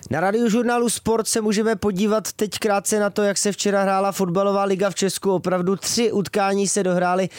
Na Radiožurnálu Sport se můžeme podívat teď krátce na to, jak se včera hrála fotbalová liga v Česku. Opravdu 3 utkání se dohrály.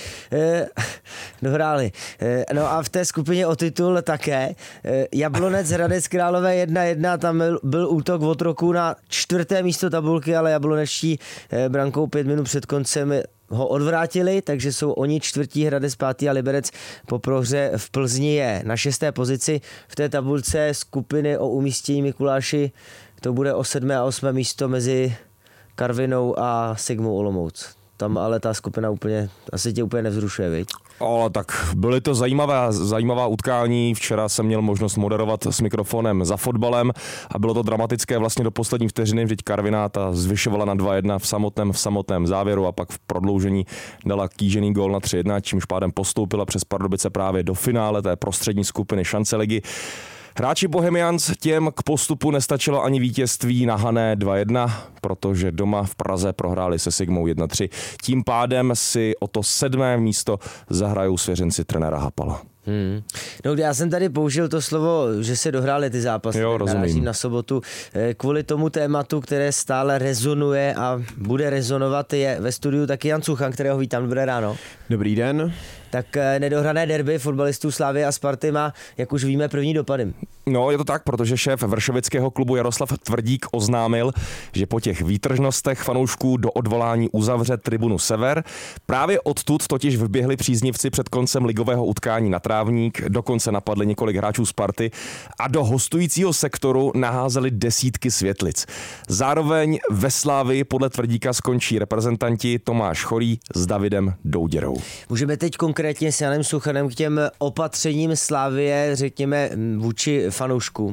No a v té skupině o titul také. Jablonec Hradec Králové 1-1, tam byl útok Otroků na 4. místo tabulky, ale jablonečtí brankou 5 minut před koncem ho odvrátili, takže jsou oni 4. Hradec 5. a Liberec po prohře v Plzni je na 6. pozici. V té tabulce skupiny o umístění Mikuláši to bude o 7. a 8. místo mezi Karvinou a Sigmou Olomouc. Tam ale ta skupina asi tě úplně nevzrušuje, viď? Tak byly to zajímavá utkání. Včera jsem měl možnost moderovat s mikrofonem za fotbalem a bylo to dramatické vlastně do poslední vteřiny, vždyť Karviná ta zvyšovala na 2-1 v samotném závěru a pak v prodloužení dala kýžený gól na 3-1, čímž pádem postoupila přes Pardubice právě do finále té prostřední skupiny šance ligy. Hráči Bohemians, těm k postupu nestačilo ani vítězství na Hané 2-1, protože doma v Praze prohráli se Sigmou 1-3. Tím pádem si o to 7. místo zahrajou svěřenci trenéra Hapala. No, já jsem tady použil to slovo, že se dohrály ty zápasy. Jo, rozumím. Na sobotu. Kvůli tomu tématu, které stále rezonuje a bude rezonovat, je ve studiu taky Jan Cuchan, kterého vítám. Dobré ráno. Dobrý den. Tak nedohrané derby fotbalistů Slavie a Sparty má, jak už víme, první dopady. No, je to tak, protože šéf vršovického klubu Jaroslav Tvrdík oznámil, že po těch výtržnostech fanoušků do odvolání uzavře tribunu Sever. Právě odtud totiž vběhli příznivci před koncem ligového utkání na trávník, dokonce napadli několik hráčů Sparty a do hostujícího sektoru naházeli desítky světlic. Zároveň ve Slavii podle Tvrdíka skončí reprezentanti Tomáš Chorý s Davidem Douděrou. Můžeme teď konkrétně s Janem Suchanem k těm opatřením Slavie, řekněme, vůči fanouškům.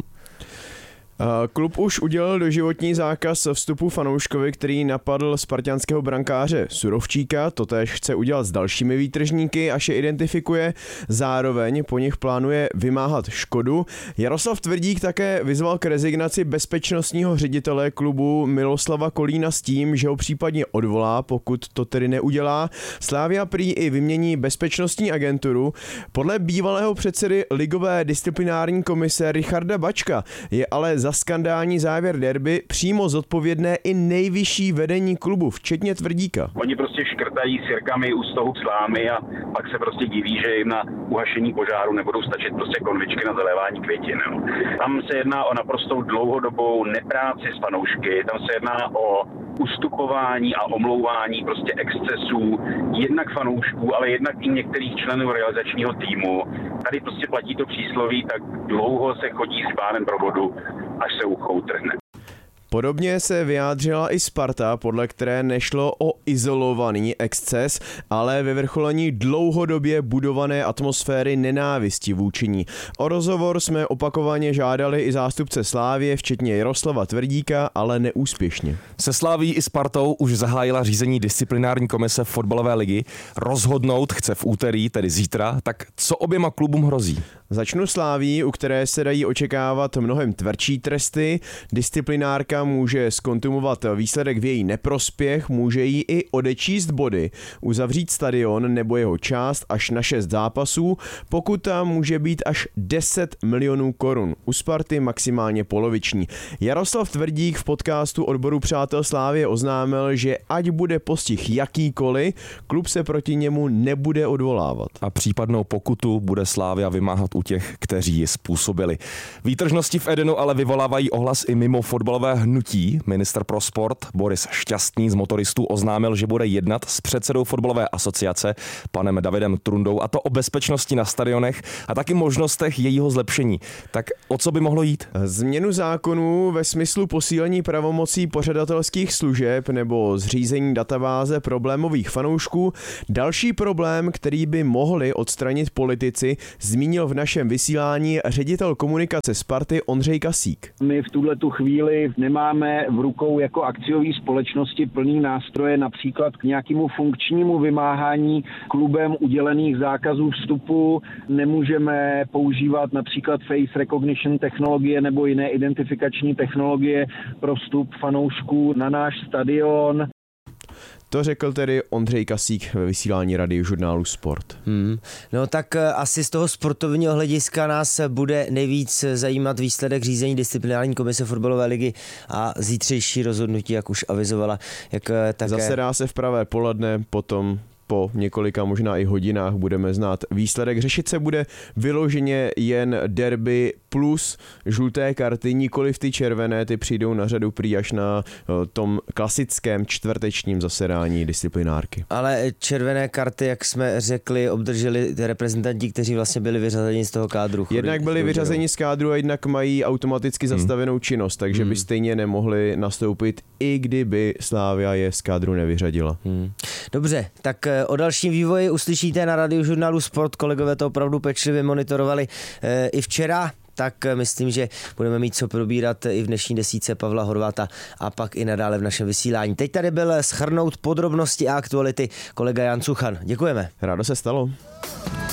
Klub už udělal doživotní zákaz vstupu fanouškovi, který napadl spartanského brankáře Surovčíka. Totéž chce udělat s dalšími výtržníky, až je identifikuje. Zároveň po nich plánuje vymáhat škodu. Jaroslav Tvrdík také vyzval k rezignaci bezpečnostního ředitele klubu Miloslava Kolína s tím, že ho případně odvolá, pokud to tedy neudělá. Slavia prý i vymění bezpečnostní agenturu. Podle bývalého předsedy ligové disciplinární komise Richarda Bačka je ale za skandální závěr derby přímo zodpovědné i nejvyšší vedení klubu, včetně Tvrdíka. Oni prostě škrtají sirkami u stohu slámy a pak se prostě diví, že jim na uhašení požáru nebudou stačit prostě konvičky na zalévání květin. No. Tam se jedná o naprostou dlouhodobou nepráci s fanoušky, tam se jedná o ustupování a omlouvání prostě excesů jednak fanoušků, ale jednak i některých členů realizačního týmu. Tady prostě platí to přísloví, tak dlouho se chodí s pánem pro vodu, až se ucho utrhne. Podobně se vyjádřila i Sparta, podle které nešlo o izolovaný exces, ale vyvrcholení dlouhodobě budované atmosféry nenávisti vůči ní. O rozhovor jsme opakovaně žádali i zástupce Slávie, včetně Jaroslava Tvrdíka, ale neúspěšně. Se Slaví i Spartou už zahájila řízení disciplinární komise fotbalové ligy. Rozhodnout chce v úterý, tedy zítra, tak co oběma klubům hrozí? Začnu Sláví, u které se dají očekávat mnohem tvrdší tresty. Disciplinárka může zkontumovat výsledek v její neprospěch, může jí i odečíst body, uzavřít stadion nebo jeho část až na 6 zápasů, pokuta může být až 10 milionů korun. U Sparty maximálně poloviční. Jaroslav Tvrdík v podcastu odboru Přátel Slávie oznámil, že ať bude postih jakýkoliv, klub se proti němu nebude odvolávat. A případnou pokutu bude Slavia vymáhat u těch, kteří ji způsobili. Výtržnosti v Edenu ale vyvolávají ohlas i mimo fotbalové hnutí. Ministr pro sport Boris Šťastný z motoristů oznámil, že bude jednat s předsedou fotbalové asociace panem Davidem Trundou, a to o bezpečnosti na stadionech a taky možnostech jejího zlepšení. Tak o co by mohlo jít? Změnu zákonů ve smyslu posílení pravomocí pořadatelských služeb nebo zřízení databáze problémových fanoušků. Další problém, který by mohli odstranit politici, zmínil v našem vysílání ředitel komunikace Sparty Ondřej Kasík. My v tuhletu chvíli nemáme v rukou jako akciové společnosti plný nástroje například k nějakému funkčnímu vymáhání klubem udělených zákazů vstupu. Nemůžeme používat například face recognition technologie nebo jiné identifikační technologie pro vstup fanoušků na náš stadion. To řekl tedy Ondřej Kasík ve vysílání Radiožurnálu Sport. No tak asi z toho sportovního hlediska nás bude nejvíc zajímat výsledek řízení disciplinární komise fotbalové ligy a zítřejší rozhodnutí, jak už avizovala. Zasedá se v pravé poledne, potom po několika možná i hodinách budeme znát výsledek. Řešit se bude vyloženě jen derby plus žluté karty, nikoliv ty červené, ty přijdou na řadu prý až na tom klasickém čtvrtečním zasedání disciplinárky. Ale červené karty, jak jsme řekli, obdrželi reprezentanti, kteří vlastně byli vyřazeni z toho kádru. Jednak byli vyřazeni z kádru a jednak mají automaticky zastavenou činnost, takže by stejně nemohli nastoupit, i kdyby Slavia je z kádru nevyřadila. Dobře, tak o dalším vývoji uslyšíte na Radiožurnálu Sport. Kolegové to opravdu pečlivě monitorovali i včera, tak myslím, že budeme mít co probírat i v dnešní desítce Pavla Horváta a pak i nadále v našem vysílání. Teď tady byl shrnout podrobnosti a aktuality kolega Jan Cuchan. Děkujeme. Rádo se stalo.